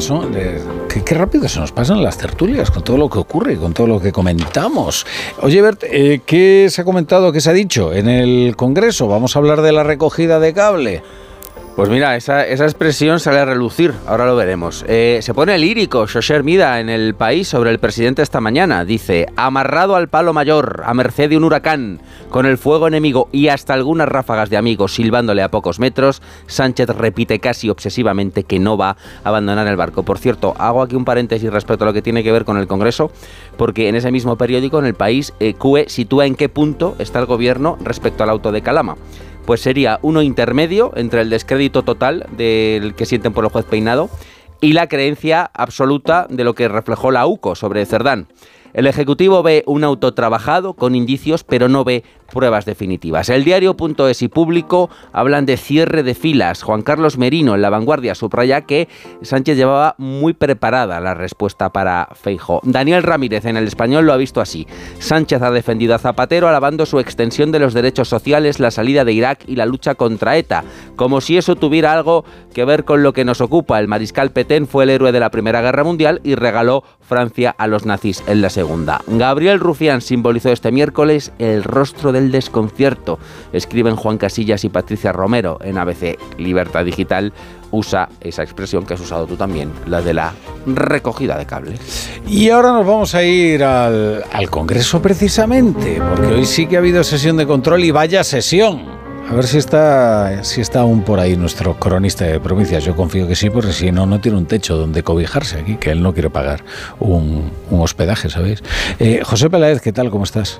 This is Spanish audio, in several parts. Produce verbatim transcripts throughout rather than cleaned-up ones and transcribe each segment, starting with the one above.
paso. Eh, qué, qué rápido se nos pasan las tertulias con todo lo que ocurre, con todo lo que comentamos. Oye, Bert, eh, ¿qué se ha comentado, qué se ha dicho en el Congreso? Vamos a hablar de la recogida de cable. Pues mira, esa, esa expresión sale a relucir, ahora lo veremos. Eh, se pone lírico Xochitl Mida en El País sobre el presidente esta mañana. Dice, amarrado al palo mayor, a merced de un huracán, con el fuego enemigo y hasta algunas ráfagas de amigos silbándole a pocos metros, Sánchez repite casi obsesivamente que no va a abandonar el barco. Por cierto, hago aquí un paréntesis respecto a lo que tiene que ver con el Congreso, porque en ese mismo periódico, en El País, eh, C U E sitúa en qué punto está el gobierno respecto al auto de Calama. Pues sería uno intermedio entre el descrédito total del que sienten por el juez Peinado y la creencia absoluta de lo que reflejó la U C O sobre Cerdán. El Ejecutivo ve un auto trabajado con indicios, pero no ve pruebas definitivas. El diario.es y Público hablan de cierre de filas. Juan Carlos Merino en La Vanguardia subraya que Sánchez llevaba muy preparada la respuesta para Feijóo. Daniel Ramírez en El Español lo ha visto así. Sánchez ha defendido a Zapatero alabando su extensión de los derechos sociales, la salida de Irak y la lucha contra ETA, como si eso tuviera algo que ver con lo que nos ocupa. El mariscal Petén fue el héroe de la Primera Guerra Mundial y regaló Francia a los nazis en la Segunda. Gabriel Rufián simbolizó este miércoles el rostro del desconcierto. Escriben Juan Casillas y Patricia Romero en A B C. Libertad Digital usa esa expresión que has usado tú también, la de la recogida de cable. Y ahora nos vamos a ir al, al Congreso precisamente, porque hoy sí que ha habido sesión de control y vaya sesión. A ver si está, si está aún por ahí nuestro cronista de provincias. Yo confío que sí, porque si no, no tiene un techo donde cobijarse aquí, que él no quiere pagar un, un hospedaje, ¿sabéis? Eh, José Peláez, ¿qué tal? ¿Cómo estás?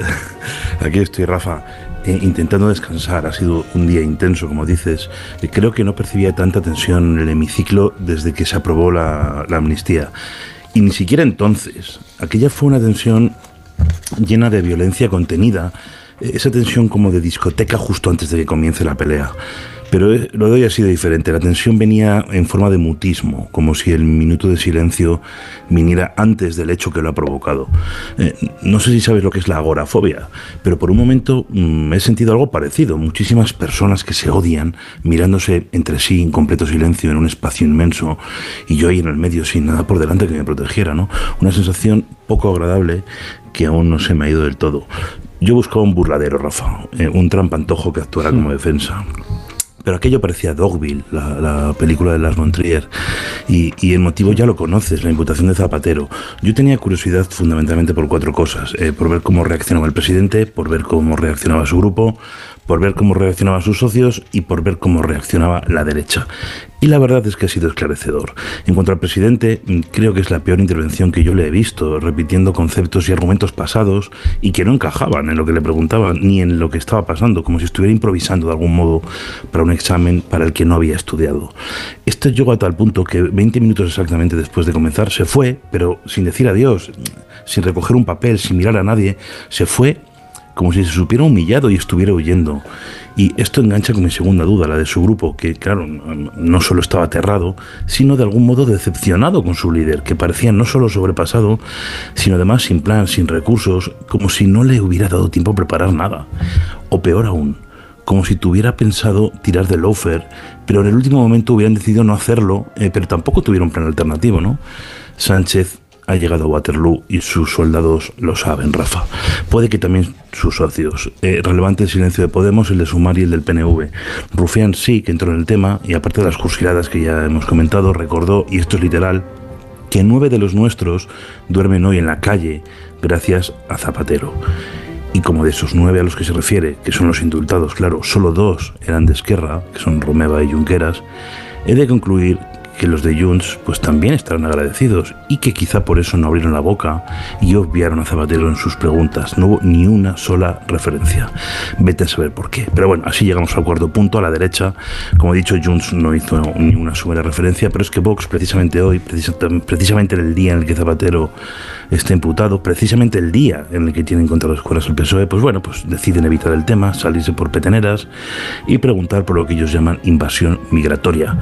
Aquí estoy, Rafa, eh, intentando descansar. Ha sido un día intenso, como dices. Eh, creo que no percibía tanta tensión en el hemiciclo desde que se aprobó la, la amnistía. Y ni siquiera entonces. Aquella fue una tensión llena de violencia contenida, esa tensión como de discoteca justo antes de que comience la pelea. Pero lo de hoy ha sido diferente. La tensión venía en forma de mutismo, como si el minuto de silencio viniera antes del hecho que lo ha provocado. Eh, no sé si sabes lo que es la agorafobia, pero por un momento mmm, he sentido algo parecido. Muchísimas personas que se odian, mirándose entre sí en completo silencio en un espacio inmenso, y yo ahí en el medio sin nada por delante que me protegiera, ¿no? Una sensación poco agradable que aún no se me ha ido del todo. Yo buscaba un burladero, Rafa, eh, un trampantojo que actuara como defensa. Pero aquello parecía Dogville, la, la película de Lars von Trier, y, y el motivo ya lo conoces, la imputación de Zapatero. Yo tenía curiosidad fundamentalmente por cuatro cosas, eh, por ver cómo reaccionaba el presidente, por ver cómo reaccionaba su grupo, por ver cómo reaccionaban sus socios y por ver cómo reaccionaba la derecha. Y la verdad es que ha sido esclarecedor. En cuanto al presidente, creo que es la peor intervención que yo le he visto, repitiendo conceptos y argumentos pasados y que no encajaban en lo que le preguntaban ni en lo que estaba pasando, como si estuviera improvisando de algún modo para un examen para el que no había estudiado. Esto llegó a tal punto que veinte minutos exactamente después de comenzar se fue, pero sin decir adiós, sin recoger un papel, sin mirar a nadie, se fue como si se supiera humillado y estuviera huyendo. Y esto engancha con mi segunda duda, la de su grupo, que claro, no solo estaba aterrado, sino de algún modo decepcionado con su líder, que parecía no solo sobrepasado, sino además sin plan, sin recursos, como si no le hubiera dado tiempo a preparar nada. O peor aún, como si tuviera pensado tirar de loafer, pero en el último momento hubieran decidido no hacerlo, eh, pero tampoco tuvieron plan alternativo, ¿no? Sánchez ha llegado a Waterloo y sus soldados lo saben, Rafa. Puede que también sus socios. Eh, relevante el silencio de Podemos, el de Sumar y el del P N V. Rufián sí que entró en el tema y aparte de las cursiladas que ya hemos comentado, recordó, y esto es literal, que nueve de los nuestros duermen hoy en la calle gracias a Zapatero. Y como de esos nueve a los que se refiere, que son los indultados, claro, solo dos eran de Esquerra, que son Romeva y Junqueras, he de concluir que los de Junts pues también estarán agradecidos y que quizá por eso no abrieron la boca y obviaron a Zapatero en sus preguntas. No hubo ni una sola referencia. Vete a saber por qué. Pero bueno, así llegamos al cuarto punto, a la derecha. Como he dicho, Junts no hizo ni una sola referencia, pero es que Vox precisamente hoy, precisamente en el día en el que Zapatero está imputado, precisamente el día en el que tienen contra las cuerdas el P S O E, pues bueno, pues deciden evitar el tema, salirse por peteneras y preguntar por lo que ellos llaman invasión migratoria.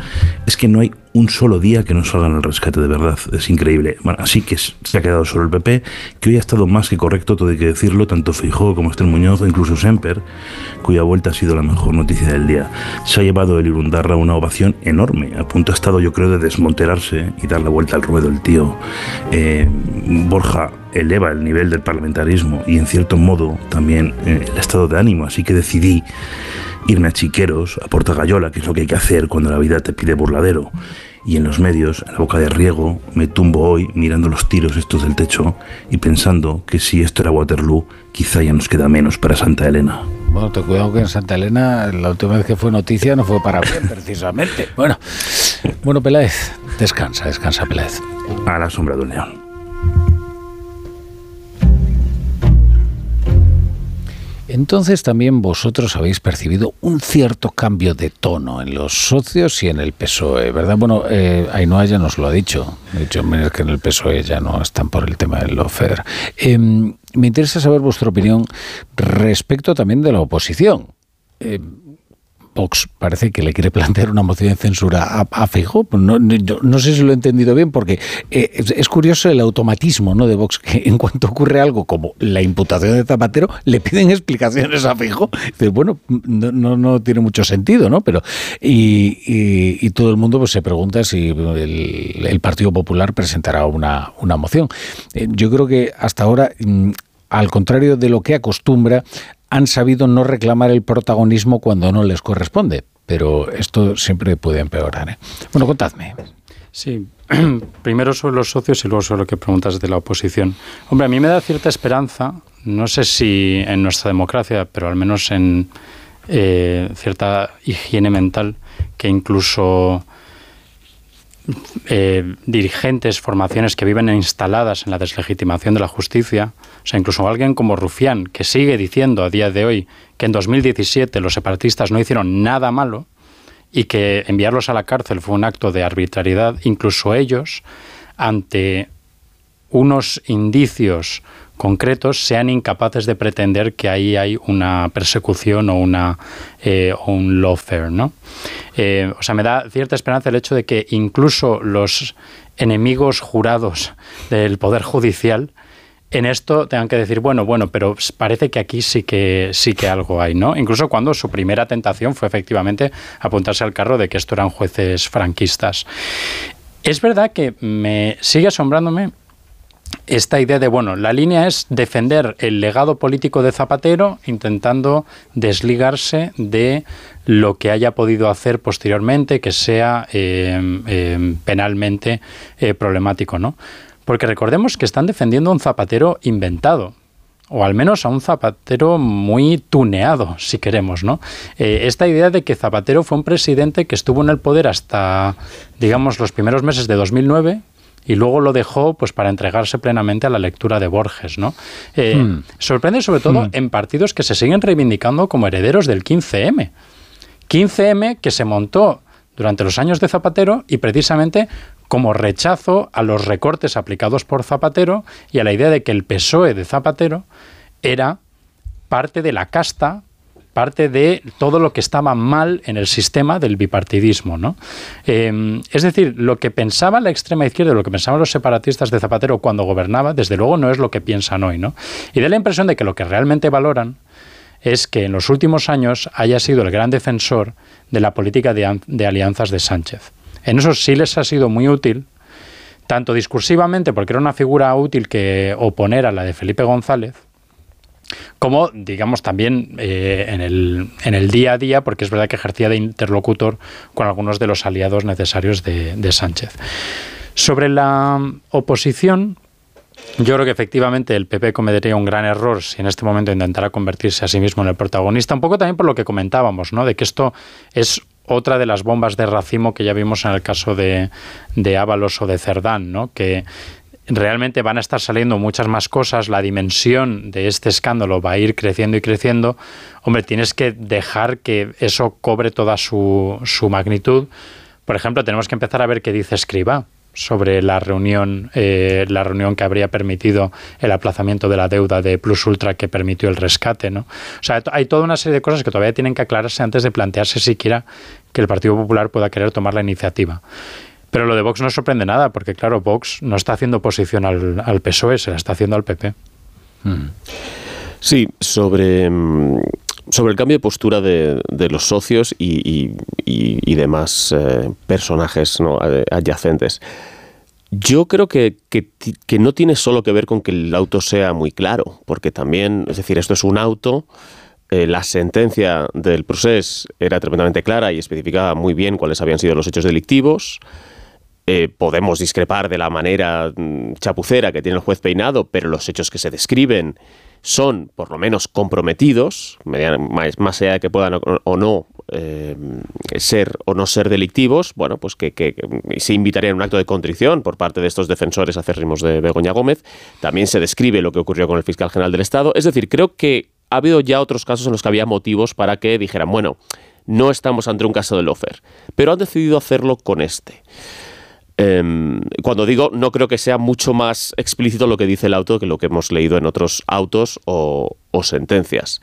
es que no hay un solo día que no salgan al rescate, de verdad, es increíble. Bueno, así que se ha quedado solo el P P, que hoy ha estado más que correcto, todo hay que decirlo, tanto Feijóo como Esther Muñoz o incluso Semper, cuya vuelta ha sido la mejor noticia del día. Se ha llevado el Irundarra una ovación enorme, a punto ha estado, yo creo, de desmonterarse y dar la vuelta al ruedo el tío. Eh, Borja eleva el nivel del parlamentarismo y en cierto modo también eh, el estado de ánimo, así que decidí irme a Chiqueros, a Portagayola, que es lo que hay que hacer cuando la vida te pide burladero. Y en los medios, en la boca de riego, me tumbo hoy mirando los tiros estos del techo y pensando que si esto era Waterloo, quizá ya nos queda menos para Santa Elena. Bueno, te cuidado que en Santa Elena la última vez que fue noticia no fue para bien, precisamente. Bueno, bueno, Peláez, descansa, descansa, Peláez. A la sombra de un león. Entonces también vosotros habéis percibido un cierto cambio de tono en los socios y en el P S O E, ¿verdad? Bueno, eh, Ainhoa ya nos lo ha dicho. Ha dicho es que en el P S O E ya no están por el tema del lawfare. Eh, me interesa saber vuestra opinión respecto también de la oposición. Eh, Vox parece que le quiere plantear una moción de censura a, a Feijóo. No, no, no sé si lo he entendido bien, porque eh, es, es curioso el automatismo, ¿no?, de Vox, que en cuanto ocurre algo como la imputación de Zapatero, le piden explicaciones a Feijóo. Dice, bueno, no, no, no tiene mucho sentido, ¿no? Pero y, y, y todo el mundo pues se pregunta si el, el Partido Popular presentará una, una moción. Eh, yo creo que hasta ahora, al contrario de lo que acostumbra, han sabido no reclamar el protagonismo cuando no les corresponde, pero esto siempre puede empeorar, ¿eh? Bueno, contadme. Sí, primero sobre los socios y luego sobre lo que preguntas de la oposición. Hombre, a mí me da cierta esperanza, no sé si en nuestra democracia, pero al menos en eh, cierta higiene mental, que incluso eh, dirigentes, formaciones que viven instaladas en la deslegitimación de la justicia, o sea, incluso alguien como Rufián, que sigue diciendo a día de hoy que en dos mil diecisiete los separatistas no hicieron nada malo y que enviarlos a la cárcel fue un acto de arbitrariedad, incluso ellos, ante unos indicios concretos, sean incapaces de pretender que ahí hay una persecución o una eh, o un lawfare, ¿no? Eh, o sea, me da cierta esperanza el hecho de que incluso los enemigos jurados del Poder Judicial en esto tengan que decir, bueno, bueno, pero parece que aquí sí que sí que algo hay, ¿no? Incluso cuando su primera tentación fue efectivamente apuntarse al carro de que esto eran jueces franquistas. Es verdad que me sigue asombrándome esta idea de, bueno, la línea es defender el legado político de Zapatero intentando desligarse de lo que haya podido hacer posteriormente que sea eh, eh, penalmente eh, problemático, ¿no? Porque recordemos que están defendiendo a un Zapatero inventado, o al menos a un Zapatero muy tuneado, si queremos, ¿no? Eh, esta idea de que Zapatero fue un presidente que estuvo en el poder hasta, digamos, los primeros meses de dos mil nueve y luego lo dejó pues para entregarse plenamente a la lectura de Borges, ¿no? Eh, hmm. Sorprende sobre todo hmm. en partidos que se siguen reivindicando como herederos del quince eme. quince eme que se montó durante los años de Zapatero y precisamente como rechazo a los recortes aplicados por Zapatero y a la idea de que el P S O E de Zapatero era parte de la casta, parte de todo lo que estaba mal en el sistema del bipartidismo, ¿no? Eh, es decir, lo que pensaba la extrema izquierda, lo que pensaban los separatistas de Zapatero cuando gobernaba, desde luego no es lo que piensan hoy, ¿no? Y da la impresión de que lo que realmente valoran es que en los últimos años haya sido el gran defensor de la política de, de alianzas de Sánchez. En eso sí les ha sido muy útil, tanto discursivamente, porque era una figura útil que oponer a la de Felipe González, como, digamos, también eh, en, el, en el día a día, porque es verdad que ejercía de interlocutor con algunos de los aliados necesarios de, de Sánchez. Sobre la oposición, yo creo que efectivamente el P P cometería un gran error si en este momento intentara convertirse a sí mismo en el protagonista, un poco también por lo que comentábamos, ¿no? De que esto es otra de las bombas de racimo que ya vimos en el caso de, de Ábalos o de Cerdán, ¿no? Que realmente van a estar saliendo muchas más cosas, la dimensión de este escándalo va a ir creciendo y creciendo. Hombre, tienes que dejar que eso cobre toda su, su magnitud. Por ejemplo, tenemos que empezar a ver qué dice Escrivá sobre la reunión, eh, la reunión que habría permitido el aplazamiento de la deuda de Plus Ultra que permitió el rescate, ¿no? O sea, hay toda una serie de cosas que todavía tienen que aclararse antes de plantearse siquiera que el Partido Popular pueda querer tomar la iniciativa. Pero lo de Vox no sorprende nada, porque claro, Vox no está haciendo oposición al, al P S O E, se la está haciendo al P P. Hmm. Sí, sobre, sobre el cambio de postura de, de los socios y, y, y, y demás eh, personajes, ¿no?, adyacentes. Yo creo que, que, que no tiene solo que ver con que el auto sea muy claro, porque también, es decir, esto es un auto, eh, la sentencia del procés era tremendamente clara y especificaba muy bien cuáles habían sido los hechos delictivos. Eh, podemos discrepar de la manera mm, chapucera que tiene el juez Peinado, pero los hechos que se describen son, por lo menos, comprometidos, más, más allá de que puedan o, o no eh, ser o no ser delictivos, bueno, pues que, que, que se invitaría a un acto de contrición por parte de estos defensores acérrimos de Begoña Gómez. También se describe lo que ocurrió con el fiscal general del Estado. Es decir, creo que ha habido ya otros casos en los que había motivos para que dijeran, bueno, no estamos ante un caso de lawfare, pero han decidido hacerlo con este. Eh, cuando digo, no creo que sea mucho más explícito lo que dice el auto que lo que hemos leído en otros autos o, o sentencias.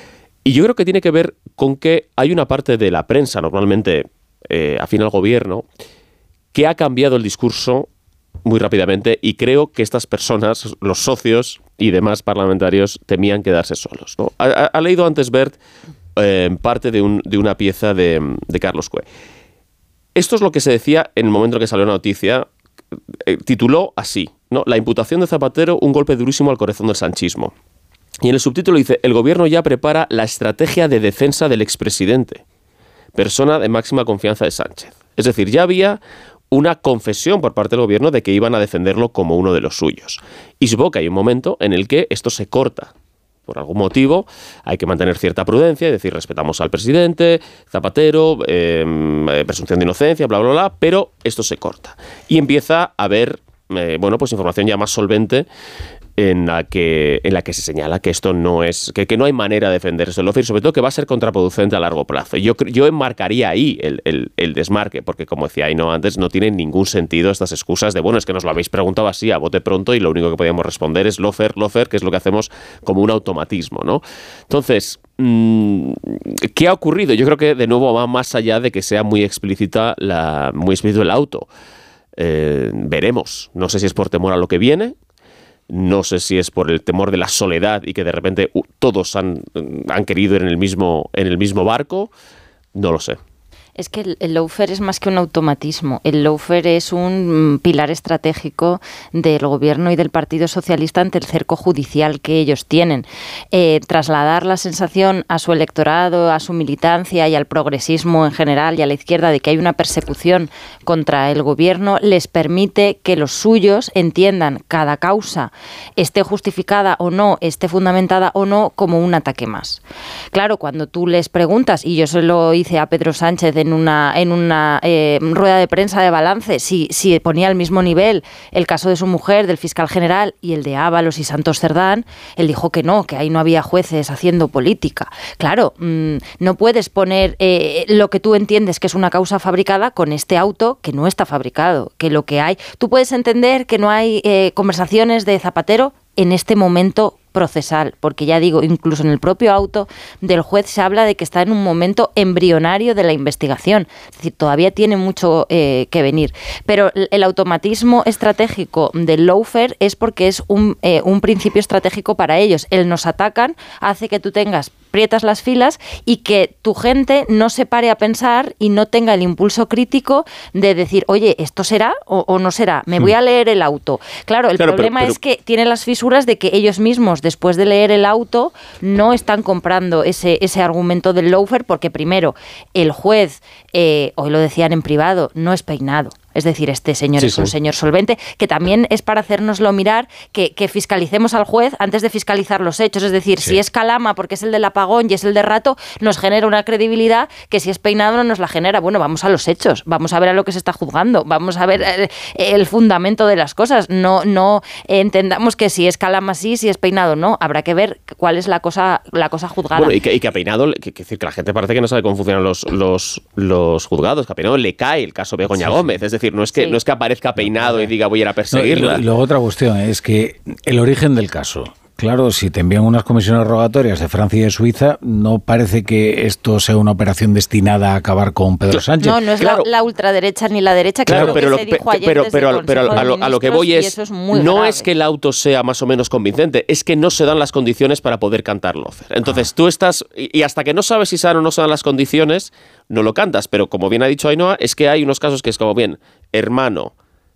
Y yo creo que tiene que ver con que hay una parte de la prensa, normalmente eh, afín al gobierno, que ha cambiado el discurso muy rápidamente y creo que estas personas, los socios y demás parlamentarios, temían quedarse solos, ¿no? Ha, ha leído antes Bert eh, parte de, un, de una pieza de, de Carlos Cue. Esto es lo que se decía en el momento en que salió la noticia. Eh, tituló así, ¿no?, la imputación de Zapatero, un golpe durísimo al corazón del sanchismo. Y en el subtítulo dice, el gobierno ya prepara la estrategia de defensa del expresidente, persona de máxima confianza de Sánchez. Es decir, ya había una confesión por parte del gobierno de que iban a defenderlo como uno de los suyos. Y supongo que hay un momento en el que esto se corta. Por algún motivo hay que mantener cierta prudencia y decir, respetamos al presidente, Zapatero, eh, presunción de inocencia, bla, bla, bla, pero esto se corta. Y empieza a haber, eh, bueno, pues información ya más solvente en la que en la que se señala que esto no es, que, que no hay manera de defenderse del lawfare, sobre todo que va a ser contraproducente a largo plazo. Yo, yo enmarcaría ahí el, el, el desmarque, porque como decía Ainhoa antes, no tiene ningún sentido estas excusas de, bueno, es que nos lo habéis preguntado así a bote pronto y lo único que podíamos responder es lawfare, lawfare, que es lo que hacemos como un automatismo, ¿no? Entonces, ¿qué ha ocurrido? Yo creo que de nuevo va más allá de que sea muy explícita la, muy explícito el auto. Eh, veremos. No sé si es por temor a lo que viene. No sé si es por el temor de la soledad y que de repente uh, todos han, han querido ir en el mismo, en el mismo barco. No lo sé. Es que el, el lawfare es más que un automatismo. El lawfare es un pilar estratégico del gobierno y del Partido Socialista ante el cerco judicial que ellos tienen. Eh, trasladar la sensación a su electorado, a su militancia y al progresismo en general y a la izquierda de que hay una persecución contra el gobierno les permite que los suyos entiendan cada causa, esté justificada o no, esté fundamentada o no, como un ataque más. Claro, cuando tú les preguntas, y yo se lo hice a Pedro Sánchez en una, en una eh, rueda de prensa de balance, si, si ponía al mismo nivel el caso de su mujer, del fiscal general, y el de Ábalos y Santos Cerdán, él dijo que no, que ahí no había jueces haciendo política. Claro, mmm, no puedes poner eh, lo que tú entiendes que es una causa fabricada con este auto que no está fabricado, que lo que hay... Tú puedes entender que no hay eh, conversaciones de Zapatero en este momento procesal, porque ya digo, incluso en el propio auto del juez se habla de que está en un momento embrionario de la investigación, es decir, todavía tiene mucho eh, que venir, pero el automatismo estratégico del lawfare es porque es un, eh, un principio estratégico para ellos. El nos atacan hace que tú tengas aprietas las filas y que tu gente no se pare a pensar y no tenga el impulso crítico de decir, oye, ¿esto será o, o no será? Me voy a leer el auto. Claro, el claro, problema pero, pero... es que tiene las fisuras de que ellos mismos, después de leer el auto, no están comprando ese, ese argumento del lawfare porque, primero, el juez, eh, hoy lo decían en privado, no es Peinado. Es decir, este señor sí, es un sí. señor solvente, que también es para hacérnoslo mirar, que, que fiscalicemos al juez antes de fiscalizar los hechos. Es decir, sí. si es Calama porque es el del apagón y es el de Rato, nos genera una credibilidad que si es Peinado no nos la genera. Bueno, vamos a los hechos, vamos a ver a lo que se está juzgando, vamos a ver el, el fundamento de las cosas. No, no entendamos que si es Calama sí, si es Peinado no. Habrá que ver cuál es la cosa, la cosa juzgada. Bueno, y que, y que a Peinado, que, que, que la gente parece que no sabe cómo funcionan los, los, los juzgados, que a Peinado le cae el caso Begoña sí. Gómez, es decir, no es que, sí. no es que aparezca Peinado y diga voy a ir a perseguirla. No, y, y luego otra cuestión es que el origen del caso, Claro, si te envían unas comisiones rogatorias de Francia y de Suiza, no parece que esto sea una operación destinada a acabar con Pedro Sánchez. No, no es claro. la, la ultraderecha ni la derecha, que claro, es lo pero que lo, se dijo ayer pero, desde pero, el pero, pero a, lo, a lo que voy es, es no grave. es que el auto sea más o menos convincente, es que no se dan las condiciones para poder cantar Lawfare. Entonces ah. tú estás, y hasta que no sabes si se dan o no se dan las condiciones, no lo cantas. Pero como bien ha dicho Ainhoa, es que hay unos casos que es como bien, hermano,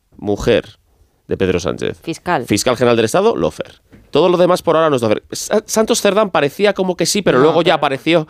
mujer de Pedro Sánchez. Fiscal. Fiscal General del Estado, Lawfare. Todo lo demás por ahora no es Lawfare. Santos Cerdán parecía como que sí, pero no, luego pero... ya apareció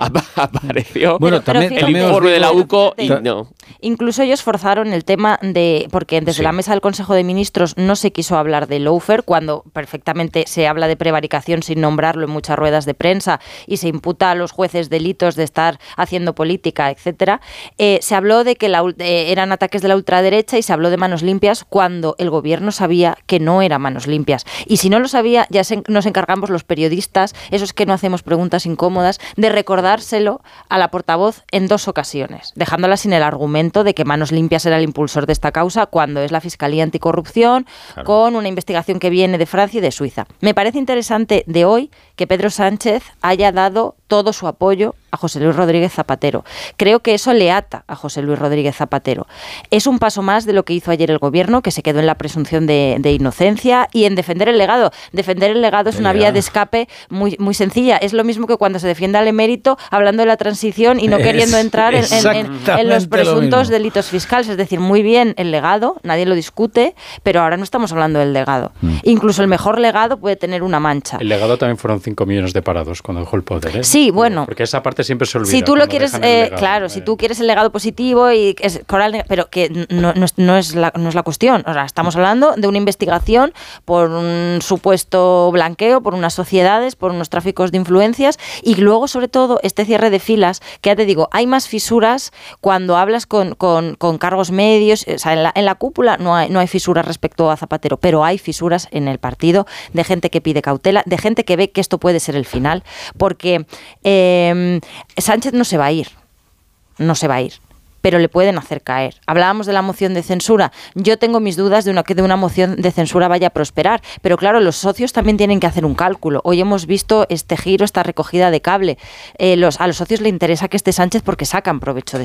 apareció bueno, pero, también, el informe de la U C O y fíjate, no. Incluso ellos forzaron el tema de, porque desde sí. la mesa del Consejo de Ministros no se quiso hablar de lawfare, cuando perfectamente se habla de prevaricación sin nombrarlo en muchas ruedas de prensa y se imputa a los jueces delitos de estar haciendo política, etcétera. Eh, se habló de que la, eh, eran ataques de la ultraderecha y se habló de manos limpias cuando el gobierno sabía que no eran manos limpias. Y si no lo sabía, ya se, nos encargamos los periodistas, esos que no hacemos preguntas incómodas, de recordárselo a la portavoz en dos ocasiones, dejándola sin el argumento de que Manos Limpias era el impulsor de esta causa, cuando es la Fiscalía Anticorrupción, claro. con una investigación que viene de Francia y de Suiza. Me parece interesante de hoy que Pedro Sánchez haya dado todo su apoyo a José Luis Rodríguez Zapatero. Creo que eso le ata a José Luis Rodríguez Zapatero. Es un paso más de lo que hizo ayer el gobierno, que se quedó en la presunción de, de inocencia y en defender el legado. Defender el legado es una vía de escape muy, muy sencilla. Es lo mismo que cuando se defiende al emérito hablando de la transición y no es queriendo entrar en, en, en, en los presuntos delitos fiscales. Es decir, muy bien el legado, nadie lo discute, pero ahora no estamos hablando del legado. Mm. Incluso el mejor legado puede tener una mancha. El legado también fueron cinco millones de parados cuando dejó el poder, ¿eh? Sí, bueno. Porque esa parte siempre se olvida. Si tú lo quieres, eh, legado, claro, eh. si tú quieres el legado positivo, y es, pero que no, no, es, no, es la, no es la cuestión. O sea, estamos hablando de una investigación por un supuesto blanqueo, por unas sociedades, por unos tráficos de influencias y luego, sobre todo, este cierre de filas, que ya te digo, hay más fisuras cuando hablas con, con, con cargos medios. O sea, en la, en la cúpula no hay, no hay fisuras respecto a Zapatero, pero hay fisuras en el partido de gente que pide cautela, de gente que ve que esto puede ser el final, porque eh, Sánchez no se va a ir, no se va a ir, pero le pueden hacer caer. Hablábamos de la moción de censura. Yo tengo mis dudas de una, que de una moción de censura vaya a prosperar, pero claro, los socios también tienen que hacer un cálculo. Hoy hemos visto este giro, esta recogida de cable. Eh, los, a los socios les interesa que esté Sánchez porque sacan provecho de